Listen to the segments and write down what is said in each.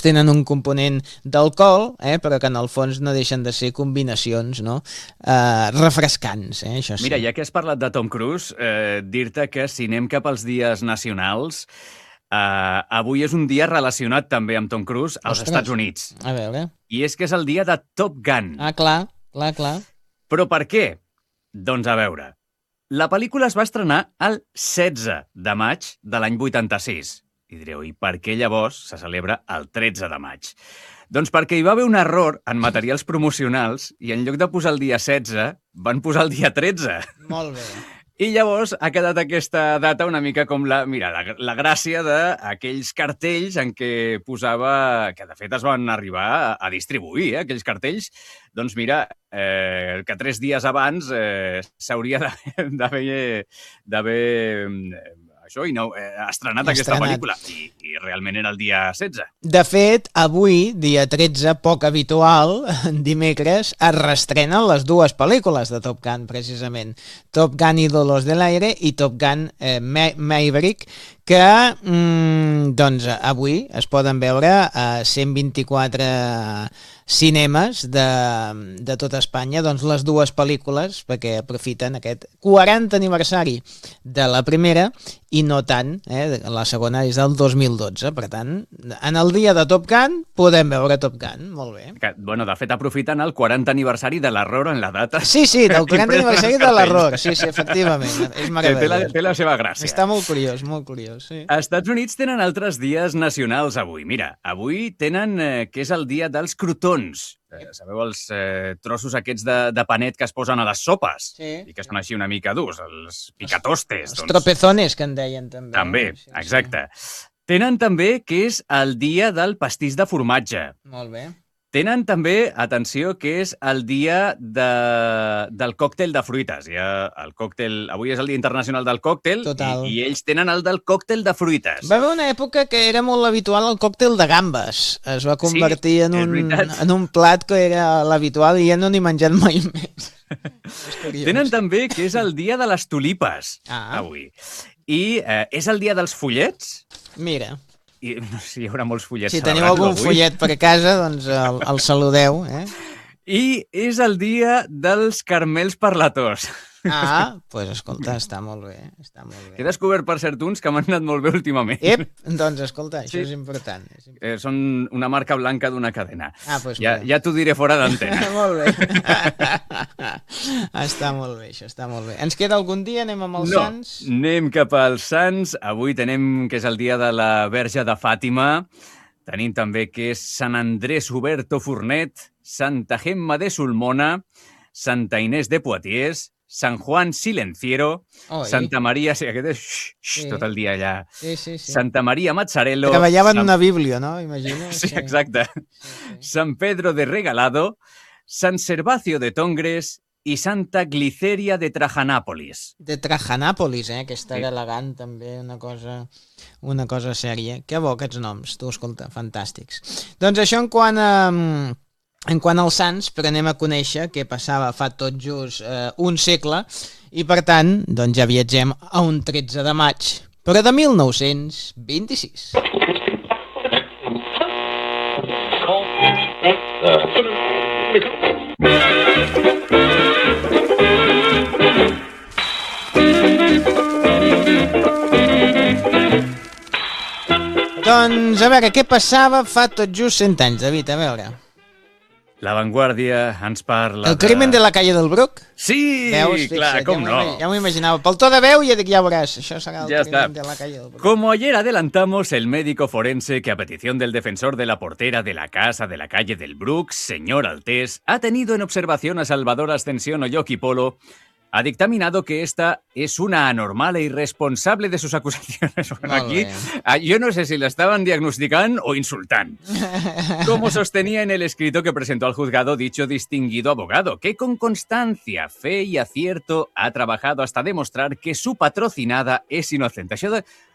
tenen un component d'alcohol, però que en el fons no deixen de ser combinacions, no? Refrescants, això sí. Mira, ja que has parlat de Tom Cruise, dir-te que si anem cap als dies nacionals, avui és un dia relacionat també amb Tom Cruise als Estats Units. A veure. I és que és el dia de Top Gun. Ah, clar. Però per què? Doncs a veure, la pel·lícula es va estrenar el 16 de maig de l'any 86. I direu, i per què llavors se celebra el 13 de maig? Doncs perquè hi va haver un error en materials promocionals i en lloc de posar el dia 16 van posar el dia 13. Molt bé. I llavors ha quedat aquesta data una mica com la gràcia d'aquells cartells en què posava, que de fet es van arribar a distribuir, aquells cartells, doncs mira, que 3 dies abans s'hauria d'haver això, i no, estrenat aquesta pel·lícula. I realment era el dia 16. De fet, avui, dia 13, poc habitual, dimecres, es reestrenen les 2 pel·lícules de Top Gun, precisament. Top Gun Ídolos de l'Aire i Top Gun Maverick, que doncs avui es poden veure a 124 cinemes de tot Espanya, doncs les 2 pel·lícules, perquè aprofiten aquest 40 aniversari de la primera i no tant, la segona és del 2012, per tant, en el dia de Top Gun podem veure Top Gun, molt bé. Bueno, de fet, aprofiten el 40 aniversari de l'error en la data. Sí, del 40 aniversari de l'error, sí, efectivament, és meravellós. Té la seva gràcia. Està molt curiós, sí. Els Estats Units tenen altres dies nacionals avui. Mira, avui tenen que és el dia dels crotons. Sabeu els trossos aquests de panet que es posen a les sopes? Sí. I que són així una mica durs, els picatostes. Els tropezones, que en deien també. També, exacte. Tenen també que és el dia del pastís de formatge. Molt bé. Tenen també, atenció, que és el dia del còctel de fruites. Avui és el Dia Internacional del Còctel i ells tenen el del còctel de fruites. Va haver una època que era molt habitual el còctel de gambes. Es va convertir en un plat que era l'habitual i ja no n'he menjat mai més. Tenen també que és el dia de les tulipes, avui. I és el dia dels follets. Mira. I no sé si hi haurà molts follets. Si teniu algun follet per casa, doncs el saludeu. I és el dia dels caramels per la tos. Doncs escolta, està molt bé. He descobert, per cert, uns que m'han anat molt bé últimament. Doncs escolta, això és important. Són una marca blanca d'una cadena. Doncs ja t'ho diré fora d'antena. Molt bé. Està molt bé, això està molt bé. Ens queda algun dia? Anem amb els Sants? Anem cap als Sants. Avui tenim que és el dia de la Verge de Fàtima. Tenim també que és Sant Andrés Huberto Fornet, Santa Gemma de Sulmona, Santa Inés de Poitiers, Sant Juan Silenciero, Santa Maria... Sí, aquest és tot el dia allà. Sí. Santa Maria Mazzarello... Treballava en una bíblia, no? Imagino. Sí, exacte. Sant Pedro de Regalado, Sant Servacio de Tongres i Santa Gliceria de Trajanàpolis. De Trajanàpolis, aquesta era elegant, també, una cosa sèria. Que bo, aquests noms, tu, escolta, fantàstics. Doncs això en quant als Sants, però anem a conèixer què passava fa tot just un segle, i per tant, doncs ja viatgem a un 13 de maig, però de 1926. Doncs a veure, què passava fa tot just 100 anys, David, a veure. La Vanguardia ens parla... El crimen de la calle del Bruc? Sí, clar, com no. Ja m'ho imaginava. Pel to de veu ja dic, ja veuràs, això serà el crimen de la calle del Bruc. Como ayer adelantamos, el médico forense que a petición del defensor de la portera de la casa de la calle del Bruc, señor Altés, ha tenido en observación a Salvador Ascensión Oyoki Polo, ha dictaminado que esta es una anormal e irresponsable de sus acusaciones. Bueno, aquí, yo no sé si la estaban diagnosticando o insultando. Como sostenía en el escrito que presentó al juzgado dicho distinguido abogado, que con constancia, fe y acierto ha trabajado hasta demostrar que su patrocinada es inocente. Això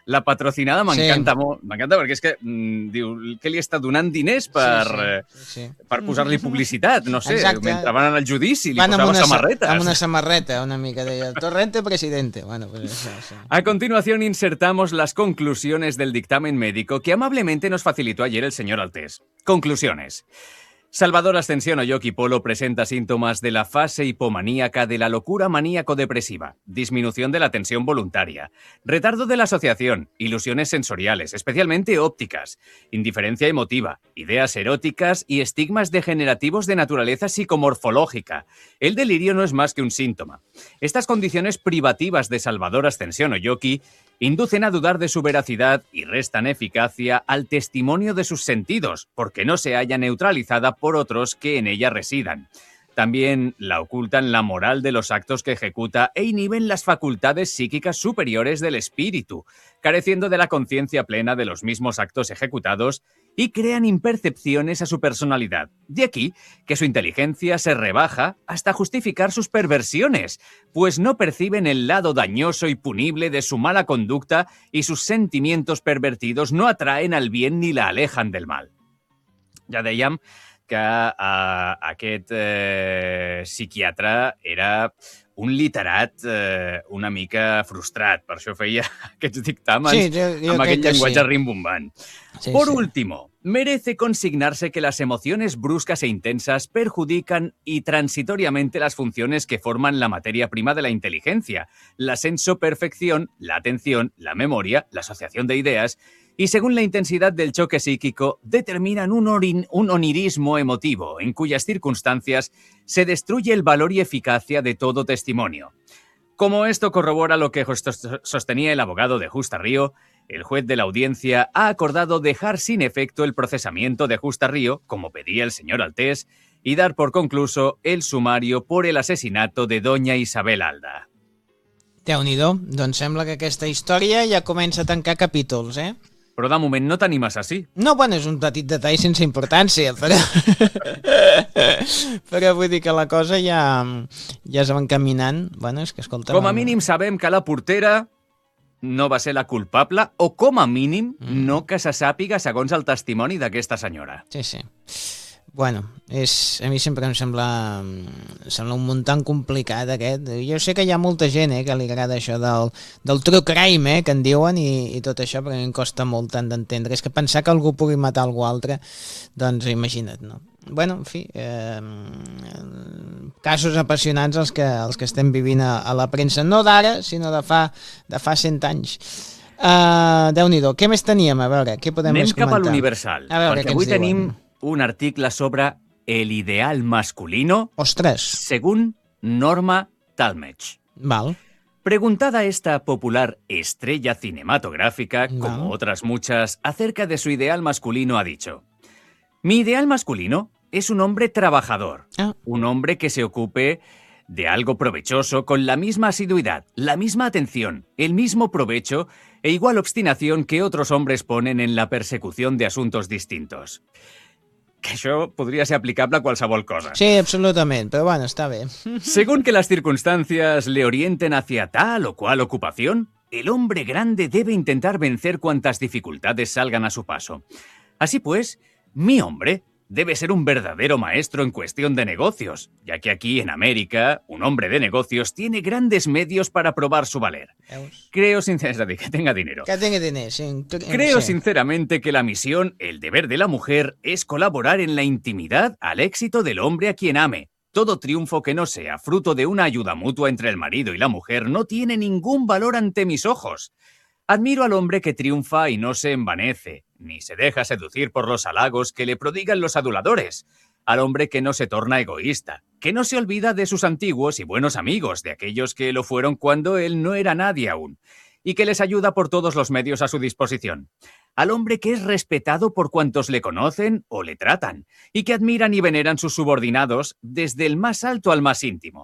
La patrocinada m'encanta Sí. molt. M'encanta perquè és que diu que li està donant diners per posar-li publicitat, no sé, Exacte. mentre van al judici, li Van amb posava samarretes. Amb una samarreta, una mica, deia, Torrente presidente. Bueno, pues eso, sí. A continuación insertamos las conclusiones del dictamen médico que amablemente nos facilitó ayer el señor Altés. Conclusiones. Salvador Ascensión Oyoki Polo presenta síntomas de la fase hipomaníaca de la locura maníaco-depresiva, disminución de la tensión voluntaria, retardo de la asociación, ilusiones sensoriales, especialmente ópticas, indiferencia emotiva, ideas eróticas y estigmas degenerativos de naturaleza psicomorfológica. El delirio no es más que un síntoma. Estas condiciones privativas de Salvador Ascensión Oyoki inducen a dudar de su veracidad y restan eficacia al testimonio de sus sentidos, porque no se halla neutralizada por otros que en ella residan. También la ocultan la moral de los actos que ejecuta e inhiben las facultades psíquicas superiores del espíritu, careciendo de la conciencia plena de los mismos actos ejecutados y crean impercepciones a su personalidad. De aquí que su inteligencia se rebaja hasta justificar sus perversiones, pues no perciben el lado dañoso y punible de su mala conducta y sus sentimientos pervertidos no atraen al bien ni la alejan del mal. Ja dèiem que aquest psiquiatre era un literat una mica frustrat, per això feia aquests dictàmens amb aquest llenguatge rimbombant. Por último, merece consignarse que las emociones bruscas e intensas perjudican y transitoriamente las funciones que forman la materia prima de la inteligencia, la sensoperfección, la atención, la memoria, la asociación de ideas, y según la intensidad del choque psíquico, determinan un onirismo emotivo, en cuyas circunstancias se destruye el valor y eficacia de todo testimonio. Como esto corrobora lo que sostenía el abogado de Justa Río, el juez de la audiencia ha acordado dejar sin efecto el procesamiento de Justa Río, como pedía el señor Altés, y dar por concluso el sumario por el asesinato de doña Isabel Alda. Déu-n'hi-do, doncs sembla que aquesta història ja comença a tancar capítols, eh? Però de moment no t'animes així. No, bueno, és un petit detall sense importància, però... però vull dir que la cosa ja es va encaminant. Bueno, és que escolta... Com a mínim sabem que la portera no va ser la culpable, o com a mínim no que se sàpiga segons el testimoni d'aquesta senyora. Sí, sí. Bueno, a mi sempre em sembla un munt tan complicat aquest. Jo sé que hi ha molta gent que li agrada això del true crime, que en diuen, i tot això, però a mi em costa molt tant d'entendre. És que pensar que algú pugui matar algú altre, doncs imagina't, no? Bueno, en fi, casos apassionants els que estem vivint a la premsa, no d'ara, sinó de fa 100 anys. Déu-n'hi-do, què més teníem? A veure, què podem més comentar? Anem cap a l'Universal, perquè avui tenim un article sobre el ideal masculino. ¡Ostras! Según Norma Talmadge. Val. Preguntada esta popular estrella cinematográfica, como otras muchas, acerca de su ideal masculino, ha dicho: mi ideal masculino es un hombre trabajador, un hombre que se ocupe de algo provechoso con la misma asiduidad, la misma atención, el mismo provecho e igual obstinación que otros hombres ponen en la persecución de asuntos distintos. Que això podría ser aplicable a qualsevol cosa. Sí, absolutamente, pero bueno, está bien. Según que las circunstancias le orienten hacia tal o cual ocupación, el hombre grande debe intentar vencer cuantas dificultades salgan a su paso. Así pues, mi hombre debe ser un verdadero maestro en cuestión de negocios, ya que aquí en América, un hombre de negocios tiene grandes medios para probar su valer. Creo sinceramente que tenga dinero. Que tenga dinero, sí. Creo sinceramente que la misión, el deber de la mujer, es colaborar en la intimidad al éxito del hombre a quien ame. Todo triunfo que no sea fruto de una ayuda mutua entre el marido y la mujer no tiene ningún valor ante mis ojos. Admiro al hombre que triunfa y no se envanece, ni se deja seducir por los halagos que le prodigan los aduladores. Al hombre que no se torna egoísta, que no se olvida de sus antiguos y buenos amigos, de aquellos que lo fueron cuando él no era nadie aún, y que les ayuda por todos los medios a su disposición. Al hombre que es respetado por cuantos le conocen o le tratan, y que admiran y veneran sus subordinados desde el más alto al más íntimo.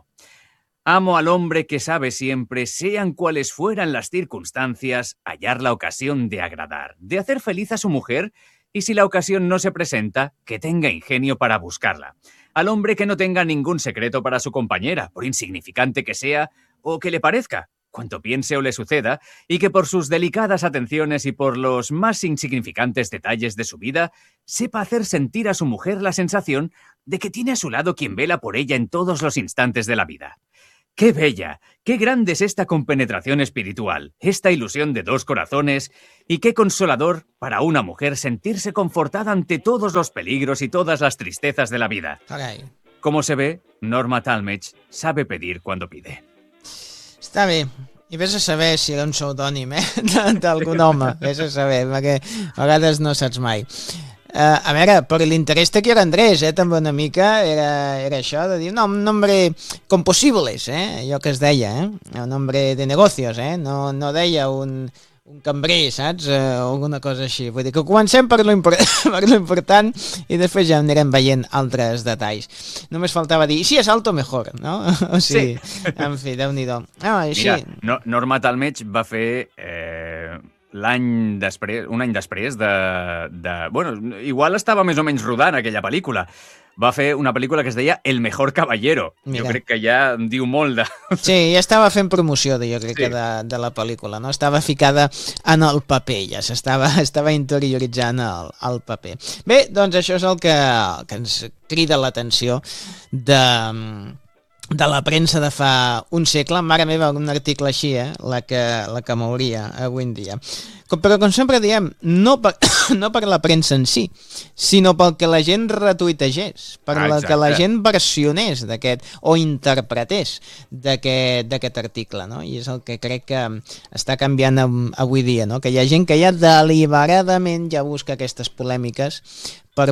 Amo al hombre que sabe siempre, sean cuales fueran las circunstancias, hallar la ocasión de agradar, de hacer feliz a su mujer, y si la ocasión no se presenta, que tenga ingenio para buscarla. Al hombre que no tenga ningún secreto para su compañera, por insignificante que sea o que le parezca. cuanto piense o le suceda, y que por sus delicadas atenciones y por los más insignificantes detalles de su vida, sepa hacer sentir a su mujer la sensación de que tiene a su lado quien vela por ella en todos los instantes de la vida. ¡Qué bella! ¡Qué grande es esta compenetración espiritual, esta ilusión de dos corazones! Y qué consolador para una mujer sentirse confortada ante todos los peligros y todas las tristezas de la vida. Carai. Como se ve, Norma Talmadge sabe pedir cuando pide. Està bé. I vés a saber si era un pseudònim, d'algun home. Vés a saber, perquè a vegades no saps mai. A veure, per l'interès que era Andrés, també una mica era això, de dir, no, un nombre com possibles, allò que es deia, un nombre de negocios, no deia un cambrer, saps? O alguna cosa així. Vull dir que comencem per lo important i després ja anirem veient altres detalls. Només faltava dir, si és alto, mejor, no? O sigui, sí. En fi, Déu-n'hi-do. Mira, Norma Talmadge va fer un any després bueno, igual estava més o menys rodant aquella pel·lícula. Va fer una pel·lícula que es deia El mejor caballero. Mira. Jo crec que ja diu molt de... Sí, ja estava fent promoció, jo crec, sí, de la pel·lícula, no? Estava ficada en el paper, ja estava interioritzant el paper. Bé, doncs això és el que ens crida l'atenció de la premsa de fa un segle. Mare meva, un article així, la que mouria avui en dia. Però com sempre diem, no per la premsa en si, sinó pel que la gent retuitegés, per la que la gent versionés d'aquest, o interpretés d'aquest article, no? I és el que crec que està canviant avui dia, no? Que hi ha gent que ja deliberadament ja busca aquestes polèmiques per